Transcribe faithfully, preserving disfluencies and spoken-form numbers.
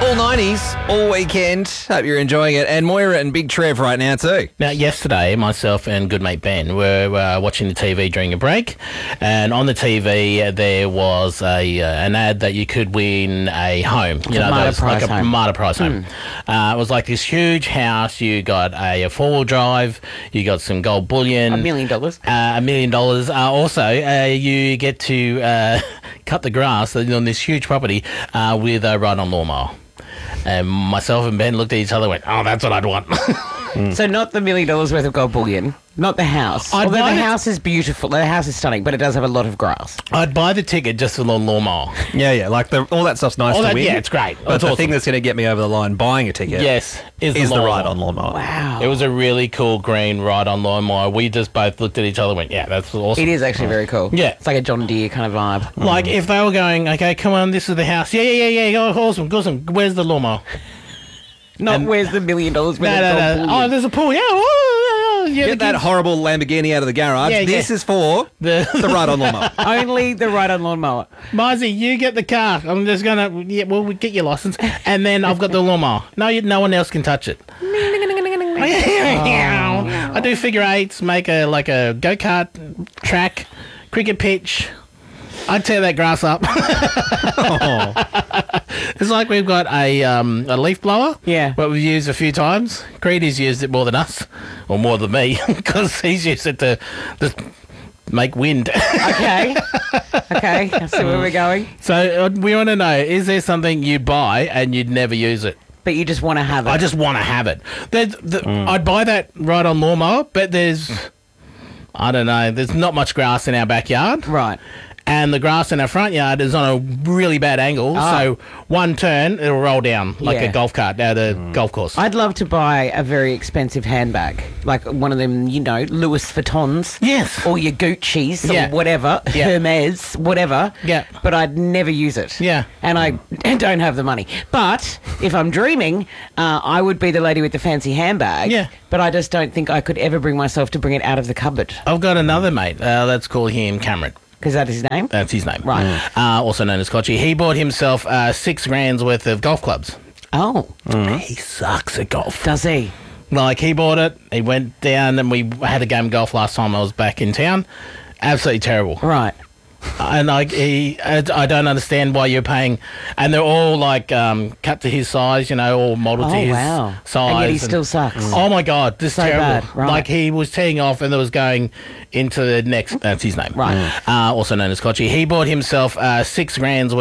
Full nineties all weekend. Hope you're enjoying it. And Moira and Big Trev right now too. Now, yesterday, myself and good mate Ben were uh, watching the T V during a break, and on the T V uh, there was a uh, an ad that you could win a home. You know, Marta those, prize like a home. Marta prize home. Uh, it was like this huge house. You got a, a four-wheel drive. You got some gold bullion. A million dollars. Uh, a million dollars. Uh, also, uh, you get to uh, cut the grass on this huge property uh, with a ride-on lawnmower. And myself and Ben looked at each other and went, oh, that's what I'd want. So not the million dollars worth of gold bullion, not the house. I'd Although buy the it. house is beautiful, the house is stunning, but it does have a lot of grass. I'd buy the ticket just for the lawnmower. Yeah, yeah. Like the, all that stuff's nice All to that- win. yeah, it's great. But It's the awesome. thing that's going to get me over the line buying a ticket Yes, is, is the lawnmower. ride-on lawnmower. Wow. It was a really cool green ride-on lawnmower. We just both looked at each other and went, yeah, that's awesome. It is actually very cool. Yeah. It's like a John Deere kind of vibe. Like, if they were going, okay, come on, this is the house. Yeah, yeah, yeah, yeah, oh, awesome, awesome. Where's the lawnmower? Not And- where's the million dollars worth No, of no, gold no. bullion. Oh, there's a pool. Yeah, oh, yeah, yeah. Get the that kids- horrible Lamborghini out of the garage. Yeah, this yeah. is for The- the ride-on lawnmower. Only the ride-on lawnmower. Mizey, you get the car. I'm just going to, yeah, well, we get your license. And then I've got the lawnmower. No, you, no one else can touch it. I do figure eights, make a like a go-kart track, cricket pitch. I'd tear that grass up. It's like we've got a um, a leaf blower. Yeah. What we've used a few times. Creedy's used it more than us, or more than me, because he's used it to just make wind. Okay. Okay. I see where we're going. So uh, we want to know: is there something you buy and you'd never use it? But you just want to have it. I just want to have it. There's, the, I'd buy that ride-on lawnmower, but there's, I don't know, there's not much grass in our backyard. Right. And the grass in our front yard is on a really bad angle, Ah. so one turn, it'll roll down like Yeah. a golf cart down the golf course. I'd love to buy a very expensive handbag, like one of them, you know, Louis Vuittons. Yes. Or your Gucci's Yeah. or whatever, Yeah. Hermes, whatever. Yeah. But I'd never use it. Yeah. And I don't have the money. But if I'm dreaming, uh, I would be the lady with the fancy handbag. Yeah. But I just don't think I could ever bring myself to bring it out of the cupboard. I've got another mate, uh, let's call him Cameron. Because that is his name? That's his name. Right. Uh, also known as Kochi. He bought himself uh, six grand's worth of golf clubs. Oh. He sucks at golf. Does he? Like, he bought it, he went down, and we had a game of golf last time I was back in town. Absolutely terrible. Right. And like he, I I don't understand why you're paying, and they're all like um, cut to his size, you know, all modelled Oh, to his wow. size. And yet he still sucks. Oh my god, this is So terrible! bad, right. Like, he was teeing off, and it was going into the next. That's his name, Right. Uh, also known as Kochi. He bought himself uh, six grand's worth